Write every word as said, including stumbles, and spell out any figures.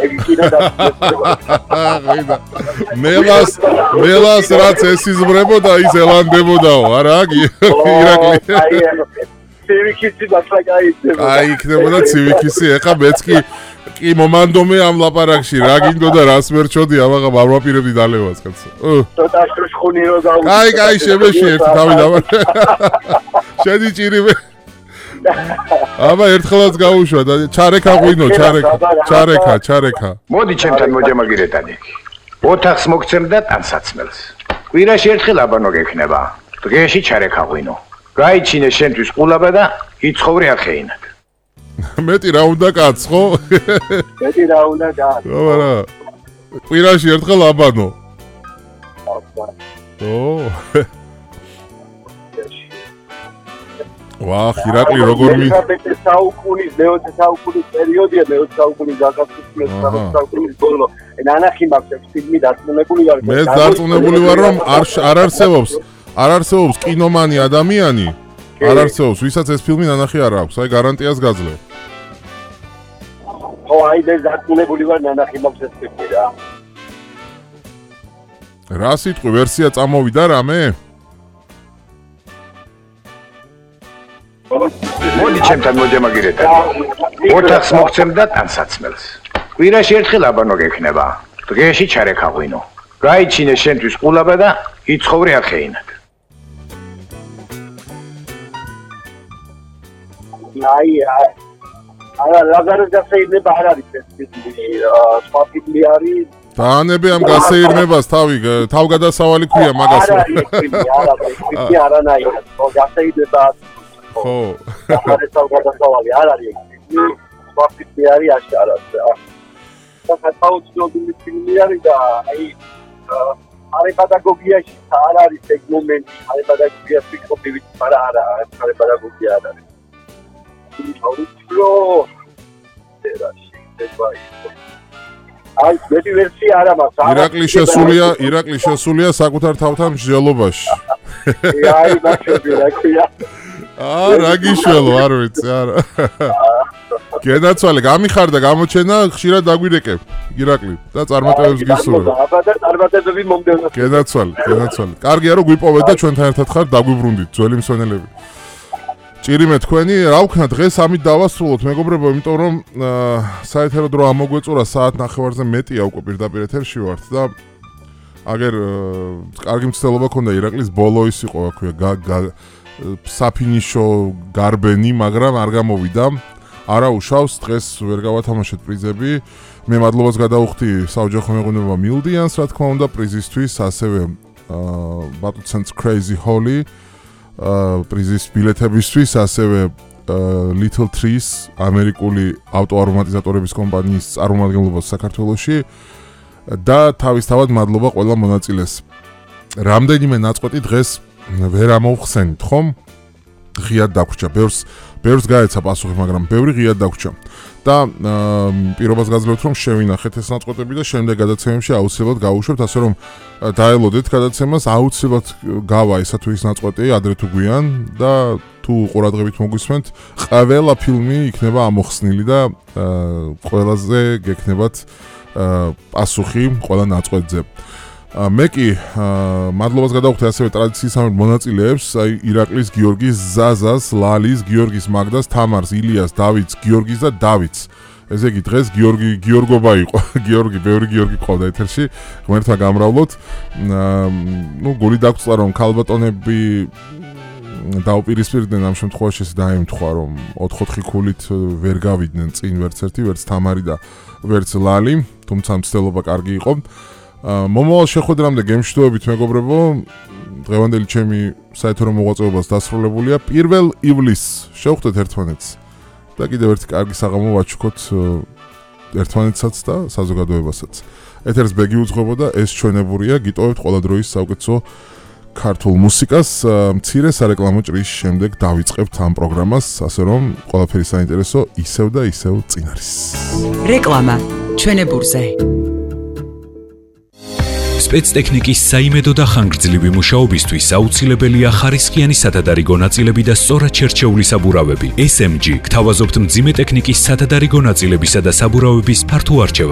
ნელას ნელას რაც ესიზმრებოდა ის ელანდებოდაო არა ირაკლი ცივიქისი დასაკაიდება აი იქნებოდა ცივიქისი ეხა მეც კი კი მომანდომე ამ ლაპარაკში რა გინდოდა რას მერჩოდი ამაღა მარმაპირებდი დალევას კაცო ცოტა შხუნი რო გაუ აი აი შემეში ერთი თავი დავა შედი ჭირიმე აბა ერთხელაც გაუშვა და ჩარეკა ღვინო ჩარეკა ჩარეკა ჩარეკა მოდი ჩემთან მოჯამაგირეთად იქ ოთახს მოგცემ და ტანსაცმელს კვირაში ერთხელ აბანო გექნება დღეში ჩარეკა ღვინო გაიჩინე შენთვის ყულაბა და იცხოვრი ახეინად მეტი რა უნდა კაც ხო მეტი რა უნდა კაც აბა კვირაში ერთხელ აბანო ო ვახ ირაკლი როგორ მი მეცხრამეტე საუკუნის მეოცე საუკუნის პერიოდია მეოცე საუკუნის გასასვლელი მეხუთე საუკუნის ბოლო ნანახი მაქვს ფილმი დარწმუნებული ვარ მე დარწმუნებული ვარ რომ არ არსებობს არ არსებობს კინომანი ადამიანი არ არსებობს ვისაც ეს ფილმი ნანახი არ აქვს აი გარანტიას გაძლევ ხო აი მე დარწმუნებული ვარ ნანახი მაქვს ეს ფილმი რა რა სიტყვი ვერსია წამოვიდა რამე მოდი ჩემთან მოჯამაგირეთად ოთახს მოგცემ და ტანსაცმელს კვირაში ერთხელ აბანო გექნება დღეში ჩარეკა ღვინო გაიჩინე შენთვის ყულაბა და იცხოვრი ახეინად აი არა რაღაცა გასაირნება არ არის ეს ფილმი სხვა ფილმი არის დაანებე ამ გასაირნებას თავი თავგადასავალი ქვია მაგას არა ის ფილმი არა ის ფილმი არანაირად ხო გასაირნება ხო არა თავგადასავალი არ არის სხვა ფილმი არის აშკარად და სათავცნობილი ფილმი არის და აი არის პედაგოგიაში არ არის ეგ მომენტი არის პედაგოგია ფიქრობრივი არა არა არის პედაგოგია არ არის აი მეტი ვერსია არა მაქვს ირაკლი შესულია ირაკლი შესულია საკუთარ თავთან მსჯელობაში აი ბაქები რა ქვია აა რა გიშველო არ ვიცი არა გენაცვალე გამიხარდა გამოჩენა ხშირად დაგვირეკებ ირაკლი და წარმატებებს გისურვებ აბა და წარმატებები მომდევნო გენაცვალე გენაცვალე კარგია რომ გვიპოვეთ და ჩვენთან ერთად ხარ დაგვიბრუნდით ძველი მსვენელები ჭირიმე თქვენი რა ვქნა დღეს ამით დავასრულოთ მეგობრებო იმიტომ რომ საეთერო დრო ამოგვეწურა საათ ნახევარზე მეტია უკვე პირდაპირ ეთერში ვართ და აგერ კარგი მცდელობა ქონდა ირაკლის ბოლო ის იყო რა ქვია საფინიშო გარბენი მაგრამ არ გამოვიდა არა უშავს დღეს ვერ გავათამაშეთ პრიზები მე მადლობას გადავუხდი საოჯახო მეღვინეობა მილდიანს რა თქმა უნდა პრიზისთვის ასევე ბატუცენს Crazy Holly პრიზის ბილეთებისთვის ასევე Little Trees ამერიკული ავტოარომატიზატორების კომპანიის წარმომადგენლობას საქართველოში და თავისთავად მადლობა ყველა მონაწილეს. რამდენიმე ნაწყვეტი დღეს ვერ ამოვხსენით, ხომ? ღიად დაგვრჩა, ბევრს ბევრს გაეცა პასუხი, მაგრამ ბევრი ღიად დაგვრჩა. და პირობას გაძლევთ რომ შევინახეთ ეს ნაწყვეტები და შემდეგ გადაცემებში აუცილებლად გავუშვებთ, ასე რომ დაელოდეთ გადაცემას, აუცილებლად გავა ისა თუ ის ნაწყვეტი ადრე თუ გვიან და თუ ყურადღებით მოგვისმენთ, ყველა ფილმი იქნება ამოხსნილი და ყველაზე გექნებათ პასუხი ყველა ნაწყვეტზე. მე კი მადლობას გადავხდი ასევე ტრადიციისამებრ მონაწილეებს, აი ირაკლის, გიორგის, ზაზას, ლალის, გიორგის, მაგდას, თამარს, ილიას, დავითს, გიორგის და დავითს. ესე იგი დღეს გიორგი გიორგობა იყო, გიორგი, ბევრი გიორგი ყავდა ეთერში, ღმერთმა გამრავლოთ. ნუ გული დაგვწლა რომ ქალბატონები დაუპირისპირდნენ ამ შემთხვევაში ეს დაემთხვა რომ ოთხ-ოთხი ქულით ვერ გავიდნენ წინ ვერც ერთი, ვერც თამარი და ვერც ლალი, თუმცა მცდელობა კარგი იყო. მომავალ შეხვედრამდე გემშვიდობებით მეგობრებო, დღევანდელი ჩემი საეთერო მოღვაწეობას დასრულებულია. პირველ ივლისს შევხვდეთ ერთმანეთს და კიდევ ერთი კარგი საღამო ვაჩუქოთ ერთმანეთსაც და საზოგადოებასაც. ეთერს ბეგი უძღვებოდა, ეს ჩვენებურია, გიტოვებთ ყველა დროის საუკეთესო ქართულ მუსიკას. მცირე სარეკლამო ჭრის შემდეგ დავიწყებთ ამ პროგრამას, ასე რომ ყველაფერი საინტერესო ისევ და ისევ წინ არის. რეკლამა ჩვენებურზე. სპეცტექნიკის საიმედო და ხანგრძლივი მუშაობისთვის აუცილებელია ხარისხიანი სათადარიგო ნაწილები და სწორად შერჩეული საბურავები. ეს ემ ჯი გთავაზობთ მძიმე ტექნიკის სათადარიგო ნაწილებისა და საბურავების ფართო არჩევას.